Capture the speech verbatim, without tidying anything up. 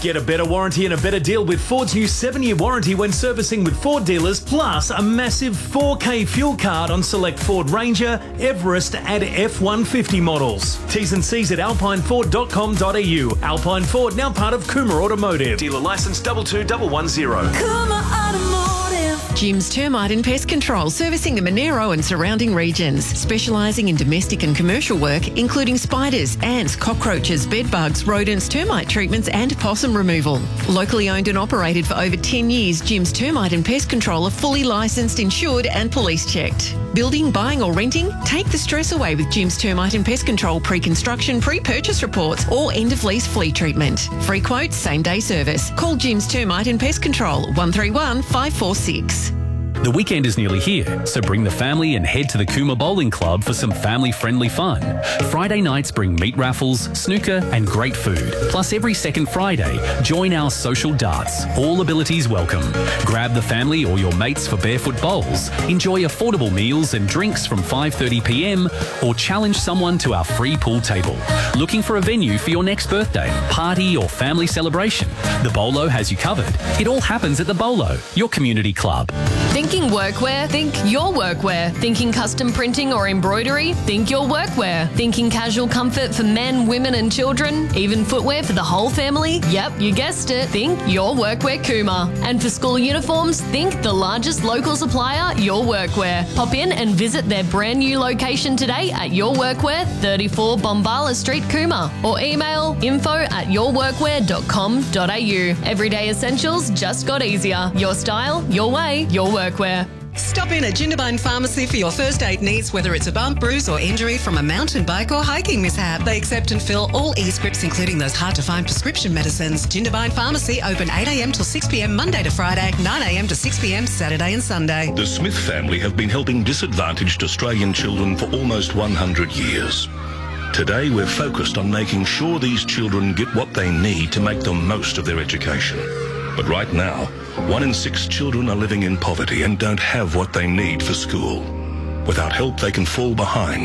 Get a better warranty and a better deal with Ford's new seven-year warranty when servicing with Ford dealers, plus a massive four K fuel card on select Ford Ranger, Everest and F one fifty models. T's and C's at alpine ford dot com dot a u. Alpine Ford, now part of Coomer Automotive. Dealer licence two two one one zero. Coomer Automotive. Jim's Termite and Pest Control, servicing the Monero and surrounding regions, specialising in domestic and commercial work, including spiders, ants, cockroaches, bedbugs, rodents, termite treatments and possum removal. Locally owned and operated for over ten years, Jim's Termite and Pest Control are fully licensed, insured and police checked. Building, buying or renting? Take the stress away with Jim's Termite and Pest Control pre-construction, pre-purchase reports or end-of-lease flea treatment. Free quotes, same-day service. Call Jim's Termite and Pest Control, one three one, five four six. The weekend is nearly here, so bring the family and head to the Coomer Bowling Club for some family-friendly fun. Friday nights bring meat raffles, snooker and great food. Plus every second Friday, join our social darts. All abilities welcome. Grab the family or your mates for barefoot bowls. Enjoy affordable meals and drinks from five thirty p m or challenge someone to our free pool table. Looking for a venue for your next birthday, party or family celebration? The Bolo has you covered. It all happens at the Bolo, your community club. Thinking workwear? Think your workwear. Thinking custom printing or embroidery? Think your workwear. Thinking casual comfort for men, women and children? Even footwear for the whole family? Yep, you guessed it. Think your workwear Coomer. And for school uniforms, think the largest local supplier, Your Workwear. Pop in and visit their brand new location today at Your Workwear, thirty-four Bombala Street, Coomer. Or email info at your workwear dot com dot a u. Everyday essentials just got easier. Your style, your way, Your Workwear. Stop in at Jindabyne Pharmacy for your first aid needs, whether it's a bump, bruise or injury from a mountain bike or hiking mishap. They accept and fill all e-scripts, including those hard-to-find prescription medicines. Jindabyne Pharmacy, open eight a m till six p m Monday to Friday, nine a m to six p m Saturday and Sunday. The Smith family have been helping disadvantaged Australian children for almost one hundred years. Today, we're focused on making sure these children get what they need to make the most of their education. But right now, one in six children are living in poverty and don't have what they need for school. Without help, they can fall behind.